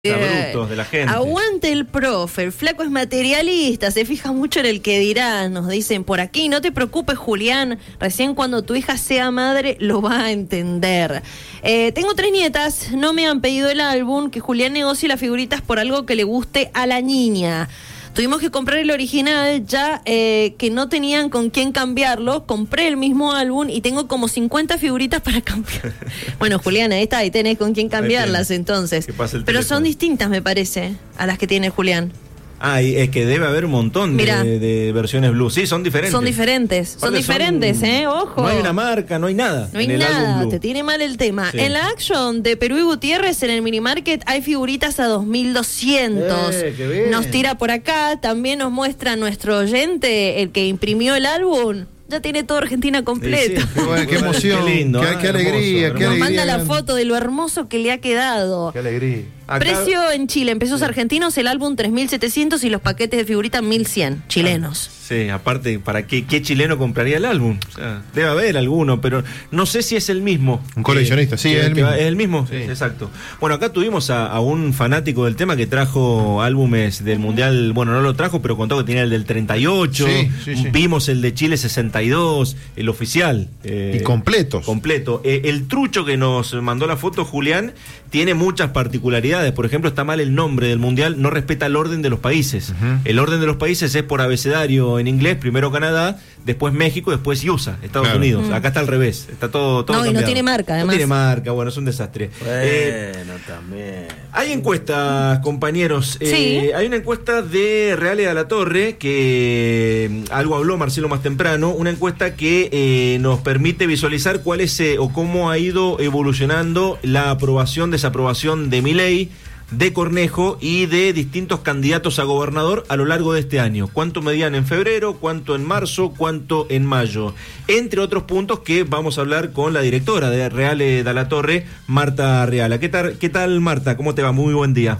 Brutos de la gente. Aguante el profe, el flaco es materialista, se fija mucho en el que dirán, nos dicen por aquí. No te preocupes, Julián, recién cuando tu hija sea madre lo va a entender. Tengo 3 nietas, no me han pedido el álbum, que Julián negocie las figuritas por algo que le guste a la niña. Tuvimos que comprar el original, ya que no tenían con quién cambiarlo. Compré el mismo álbum y tengo como 50 figuritas para cambiar. Bueno, Julián, ahí tenés con quién cambiarlas entonces. Pero son distintas, me parece, a las que tiene Julián. Ah, y es que debe haber un montón de versiones blues. Sí, son diferentes. Son diferentes, ojo. No hay una marca, no hay nada. No hay nada, te tiene mal el tema. Sí. En la Action de Perú y Gutiérrez, en el Minimarket, hay figuritas a 2.200. Qué bien. Nos tira por acá, también nos muestra nuestro oyente, el que imprimió el álbum. Ya tiene toda Argentina completa. Sí. Qué emoción, qué lindo, qué alegría, hermoso. Nos manda la foto de lo hermoso que le ha quedado. Qué alegría. Acá... Precio en Chile, en pesos argentinos, el álbum 3.700 y los paquetes de figuritas 1.100 chilenos. Sí, aparte, ¿para qué chileno compraría el álbum? O sea, debe haber alguno, pero no sé si es el mismo. Un coleccionista, sí, es el mismo. ¿Es el mismo? Sí. Exacto. Bueno, acá tuvimos a un fanático del tema que trajo álbumes del Mundial, bueno, no lo trajo, pero contó que tenía el del 38, sí. Vimos el de Chile 62, el oficial. Y completos. Completo. El trucho que nos mandó la foto, Julián, tiene muchas particularidades. Por ejemplo, está mal el nombre del Mundial, no respeta el orden de los países. Uh-huh. El orden de los países es por abecedario en inglés, primero Canadá, después México, después USA, Estados Unidos. Acá está al revés, está todo cambiado. Y no tiene marca, además. No tiene marca, bueno, es un desastre. Bueno, también. Hay encuestas, compañeros. Sí. Hay una encuesta de Reale de la Torre, que algo habló Marcelo más temprano, una encuesta que nos permite visualizar cuál es o cómo ha ido evolucionando la aprobación, desaprobación de Milei, de Cornejo y de distintos candidatos a gobernador a lo largo de este año. ¿Cuánto medían en febrero? ¿Cuánto en marzo? ¿Cuánto en mayo? Entre otros puntos que vamos a hablar con la directora de Reale de la Torre, Marta Reala. ¿Qué tal, Marta? ¿Cómo te va? Muy buen día.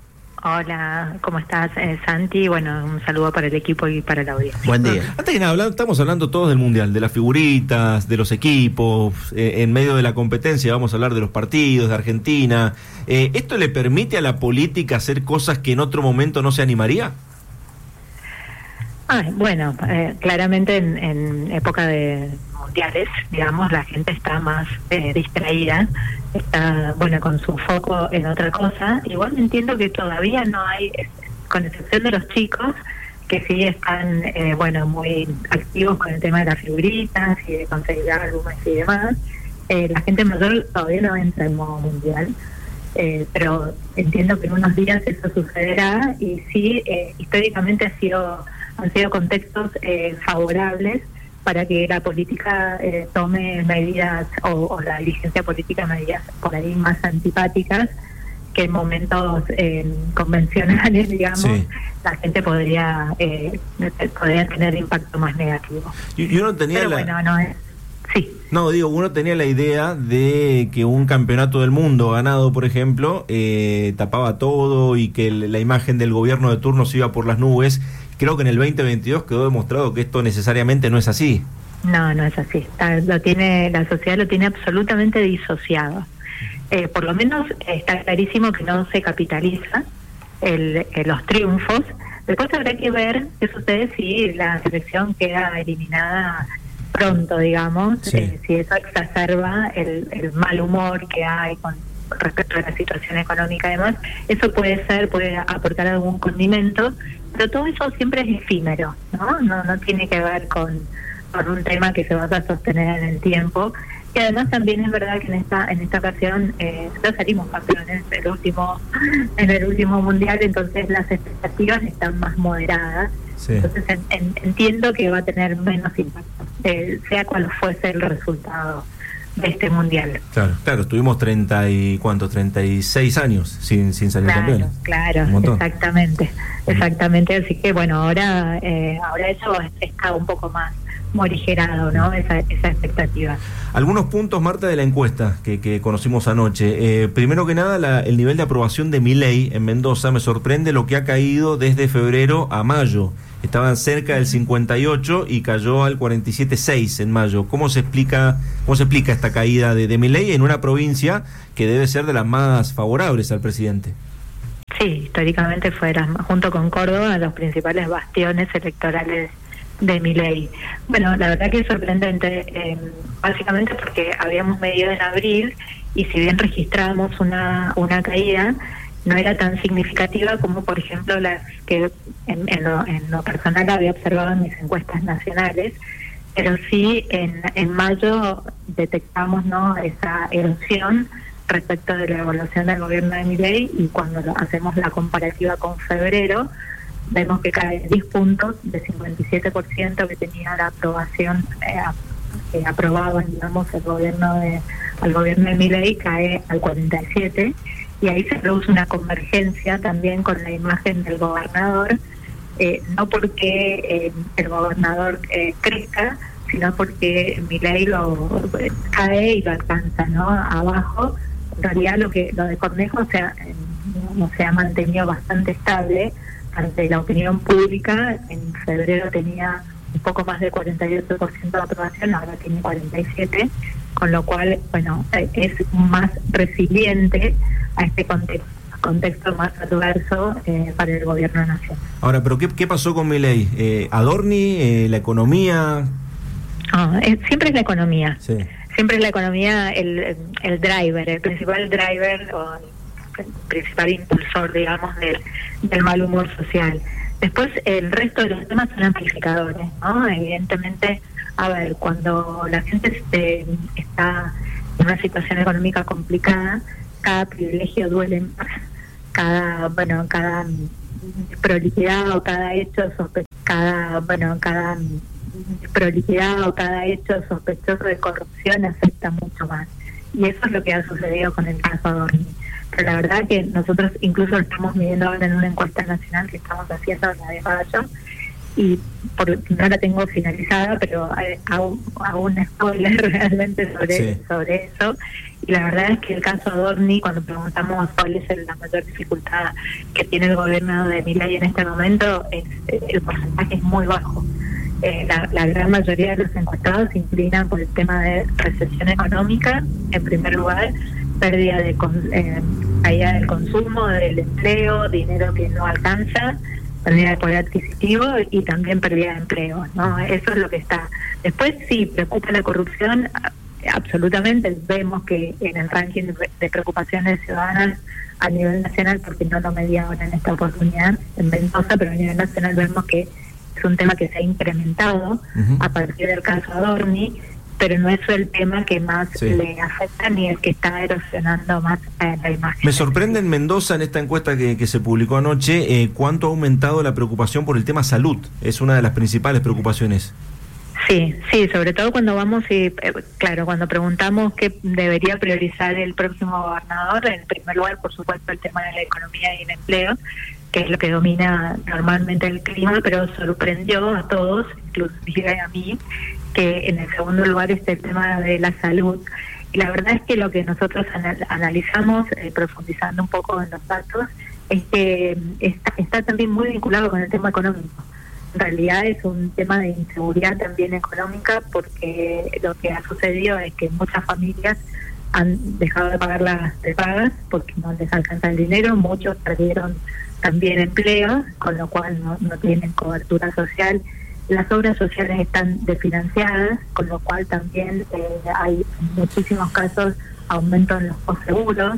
Hola, ¿cómo estás, Santi? Bueno, un saludo para el equipo y para la audiencia. Buen día. Antes que nada, estamos hablando todos del Mundial, de las figuritas, de los equipos, en medio de la competencia vamos a hablar de los partidos, de Argentina. ¿Esto le permite a la política hacer cosas que en otro momento no se animaría? Bueno, claramente en época de mundiales, digamos, la gente está más distraída, está, con su foco en otra cosa. Igual entiendo que todavía no hay, con excepción de los chicos, que sí están, muy activos con el tema de las figuritas y de conseguir álbumes y demás. La gente mayor todavía no entra en modo mundial. Pero entiendo que en unos días eso sucederá y sí, históricamente han sido contextos favorables para que la política tome medidas o la dirigencia política medidas por ahí más antipáticas que en momentos convencionales, digamos, sí. La gente podría tener impacto más negativo. Y uno tenía Sí. No, uno tenía la idea de que un campeonato del mundo ganado, por ejemplo, tapaba todo y que la imagen del gobierno de turno se iba por las nubes. Creo que en el 2022 quedó demostrado que esto necesariamente no es así. No es así. La sociedad lo tiene absolutamente disociado. Por lo menos está clarísimo que no se capitaliza los triunfos. Después habrá que ver qué sucede si la selección queda eliminada pronto, digamos, sí. Si eso exacerba el mal humor que hay con respecto a la situación económica. Además, eso puede aportar algún condimento, pero todo eso siempre es efímero, no tiene que ver con un tema que se vaya a sostener en el tiempo. Y además también es verdad que en esta ocasión no salimos campeones en el último mundial, entonces las expectativas están más moderadas. Sí. Entonces entiendo que va a tener menos impacto, sea cual fuese el resultado de este mundial. Claro, estuvimos 36 años sin salir campeones. Claro, exactamente, así que ahora eso está un poco más morigerado, ¿no? Esa expectativa. Algunos puntos, Marta, de la encuesta que conocimos anoche. Primero que nada, el nivel de aprobación de Milei en Mendoza me sorprende lo que ha caído desde febrero a mayo. Estaban cerca del 58 y cayó al 47,6 en mayo. ¿Cómo se explica esta caída de Milei en una provincia que debe ser de las más favorables al presidente? Sí, históricamente fueron, junto con Córdoba, los principales bastiones electorales de Milei. Bueno, la verdad que es sorprendente, básicamente porque habíamos medido en abril y si bien registramos una caída, no era tan significativa como, por ejemplo, las que en lo personal había observado en mis encuestas nacionales, pero sí en mayo detectamos, ¿no?, esa erosión respecto de la evaluación del gobierno de Milei, y cuando hacemos la comparativa con febrero, vemos que cae 10 puntos de 57% que tenía la aprobación que aprobaban, digamos, al gobierno de Milei, cae al 47%, y ahí se produce una convergencia también con la imagen del gobernador, no porque el gobernador crezca, sino porque Milei cae y lo alcanza, ¿no?, abajo. En realidad lo de Cornejo se ha mantenido bastante estable ante la opinión pública. En febrero tenía un poco más de 48% de aprobación, ahora tiene 47%, con lo cual, bueno, es más resiliente a este contexto más adverso para el gobierno nacional. Ahora, ¿pero qué pasó con Milei? ¿Adorni? ¿La economía? Siempre es la economía. Sí. Siempre es la economía el driver, el principal driver o el principal impulsor, digamos, del mal humor social. Después, el resto de los temas son amplificadores, ¿no? Evidentemente, a ver, cuando la gente está en una situación económica complicada, cada privilegio duele más, cada prolijidad o cada hecho sospechoso de corrupción afecta mucho más. Y eso es lo que ha sucedido con el caso Adorni. Pero la verdad que nosotros incluso estamos midiendo ahora en una encuesta nacional que estamos haciendo, la de mayo, y no la tengo finalizada, pero hago un spoiler realmente sobre eso. Y la verdad es que el caso Adorni, cuando preguntamos cuál es la mayor dificultad que tiene el gobierno de Milei en este momento, el porcentaje es muy bajo. La gran mayoría de los encuestados se inclinan por el tema de recesión económica, en primer lugar, pérdida de caída del consumo, del empleo, dinero que no alcanza, pérdida de poder adquisitivo y también pérdida de empleo, ¿no? Eso es lo que está. Después sí, preocupa la corrupción, absolutamente. Vemos que en el ranking de preocupaciones ciudadanas a nivel nacional, porque no lo medí ahora en esta oportunidad en Mendoza, pero a nivel nacional vemos que es un tema que se ha incrementado a partir del caso Adorni, pero no es el tema que más le afecta ni el que está erosionando más la imagen. Me sorprende en Mendoza, en esta encuesta que se publicó anoche, cuánto ha aumentado la preocupación por el tema salud. Es una de las principales preocupaciones. Sí, sobre todo cuando vamos cuando preguntamos qué debería priorizar el próximo gobernador, en primer lugar, por supuesto, el tema de la economía y el empleo, que es lo que domina normalmente el clima, pero sorprendió a todos, inclusive a mí, que en el segundo lugar está el tema de la salud. Y la verdad es que lo que nosotros analizamos, profundizando un poco en los datos, es que está también muy vinculado con el tema económico. En realidad es un tema de inseguridad también económica, porque lo que ha sucedido es que muchas familias han dejado de pagar las prepagas porque no les alcanza el dinero, muchos perdieron también empleos, con lo cual no tienen cobertura social. Las obras sociales están desfinanciadas, con lo cual también hay en muchísimos casos aumento en los coseguros.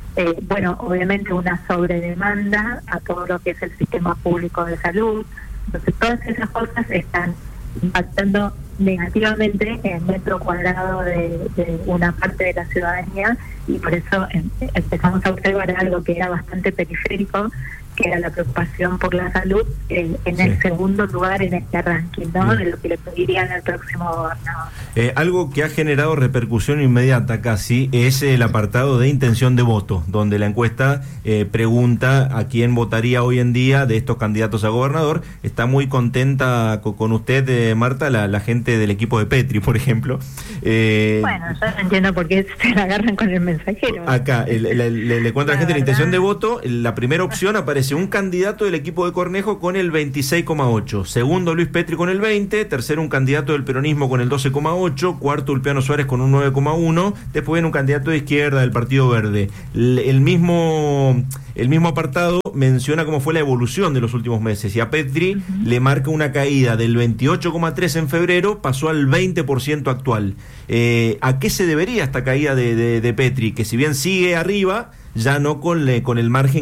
Obviamente una sobredemanda a todo lo que es el sistema público de salud. Entonces todas esas cosas están impactando negativamente en el metro cuadrado de una parte de la ciudadanía, y por eso empezamos a observar algo que era bastante periférico, que era la preocupación por la salud, en el segundo lugar en este ranking, ¿no? De lo que le pedirían al próximo gobernador. Algo que ha generado repercusión inmediata casi es el apartado de intención de voto, donde la encuesta pregunta a quién votaría hoy en día de estos candidatos a gobernador. Está muy contenta con usted, Marta, la gente gente del equipo de Petri, por ejemplo. Bueno, yo no entiendo por qué se la agarran con el mensajero. Acá, le cuento a la gente la intención de voto. La primera opción aparece un candidato del equipo de Cornejo con el 26,8. Segundo, Luis Petri con el 20. Tercero, un candidato del peronismo con el 12,8. Cuarto, Ulpiano Suárez con un 9,1. Después viene un candidato de izquierda del Partido Verde. El mismo apartado menciona cómo fue la evolución de los últimos meses, y a Petri le marca una caída del 28,3 en febrero, pasó al 20% actual. ¿A qué se debería esta caída de Petri? Que si bien sigue arriba, ya no con el margen